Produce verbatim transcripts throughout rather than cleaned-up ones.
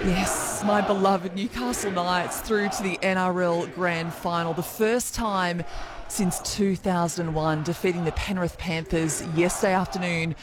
Yes, my beloved Newcastle Knights through to the N R L Grand Final. The first time since two thousand one, defeating the Penrith Panthers yesterday afternoon,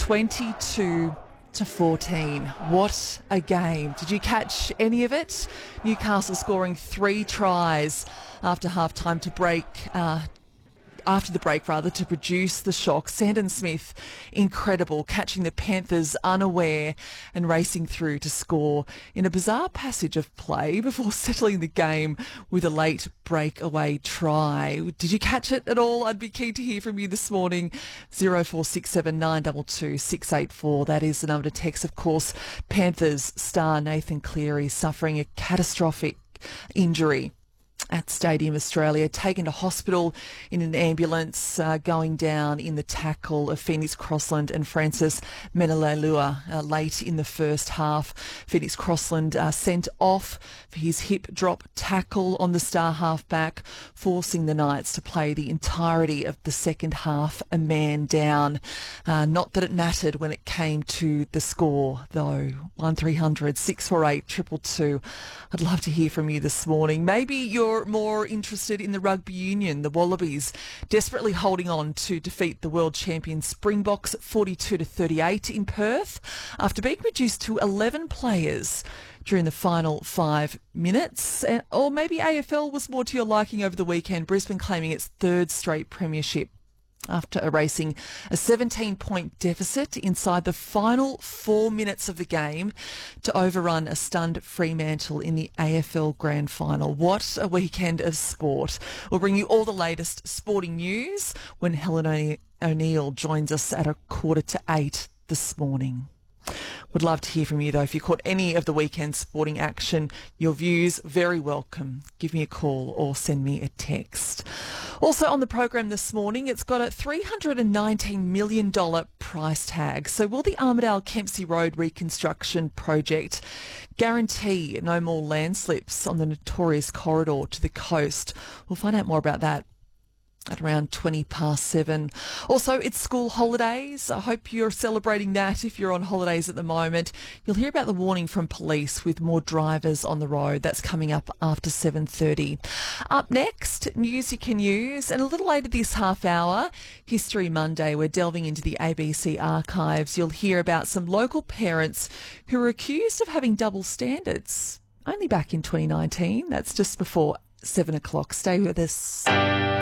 twenty-two to fourteen. What a game. Did you catch any of it? Newcastle scoring three tries after half-time to break... Uh, after the break, rather, to produce the shock. Sandon Smith, incredible, catching the Panthers unaware and racing through to score in a bizarre passage of play before settling the game with a late breakaway try. Did you catch it at all? I'd be keen to hear from you this morning. zero four six seven nine two two six eight four. That is the number to text. Of course, Panthers star Nathan Cleary suffering a catastrophic injury at Stadium Australia, taken to hospital in an ambulance, uh, going down in the tackle of Phoenix Crossland and Francis Menelelua uh, late in the first half. Phoenix Crossland uh, sent off for his hip drop tackle on the star halfback, forcing the Knights to play the entirety of the second half a man down. Uh, not that it mattered when it came to the score, though. one three hundred six four eight two two two. I'd love to hear from you this morning. Maybe you're more interested in the rugby union. The Wallabies desperately holding on to defeat the world champion Springboks forty-two to thirty-eight in Perth after being reduced to eleven players during the final five minutes. Or maybe A F L was more to your liking over the weekend. Brisbane claiming its third straight premiership after erasing a seventeen-point deficit inside the final four minutes of the game to overrun a stunned Fremantle in the A F L Grand Final. What a weekend of sport. We'll bring you all the latest sporting news when Helen O'Ne- O'Neill joins us at a quarter to eight this morning. Would love to hear from you, though. If you caught any of the weekend sporting action, your views, very welcome. Give me a call or send me a text. Also on the program this morning, it's got a three hundred nineteen million dollars price tag. So will the Armidale Kempsey Road reconstruction project guarantee no more landslips on the notorious corridor to the coast? We'll find out more about that at around twenty past seven. Also, it's school holidays. I hope you're celebrating that if you're on holidays at the moment. You'll hear about the warning from police with more drivers on the road. That's coming up after seven thirty. Up next, news you can use. And a little later this half hour, History Monday, we're delving into the A B C archives. You'll hear about some local parents who are accused of having double standards. Only back in twenty nineteen. That's just before seven o'clock. Stay with us.